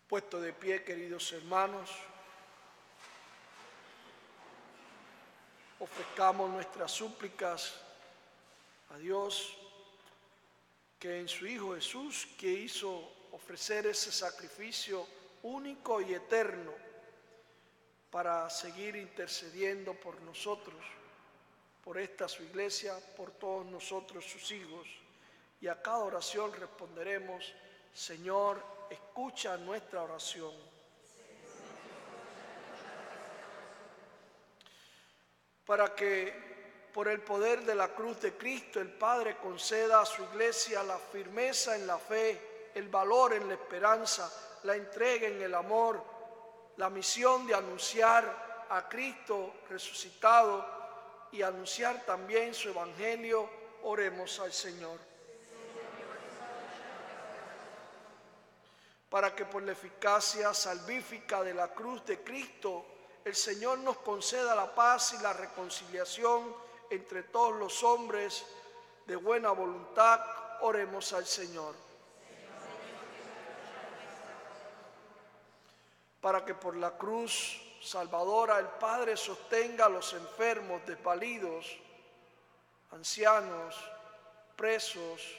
Puesto de pie, queridos hermanos, ofrezcamos nuestras súplicas a Dios, que en su Hijo Jesús, que hizo ofrecer ese sacrificio único y eterno para seguir intercediendo por nosotros, por esta su iglesia, por todos nosotros sus hijos. Y a cada oración responderemos: Señor, escucha nuestra oración. Para que por el poder de la cruz de Cristo el Padre conceda a su iglesia la firmeza en la fe, el valor en la esperanza, la entrega en el amor, la misión de anunciar a Cristo resucitado y anunciar también su evangelio, oremos al Señor. Para que por la eficacia salvífica de la cruz de Cristo el Señor nos conceda la paz y la reconciliación entre todos los hombres de buena voluntad, oremos al Señor. Para que por la cruz salvadora el Padre sostenga a los enfermos, desvalidos, ancianos, presos,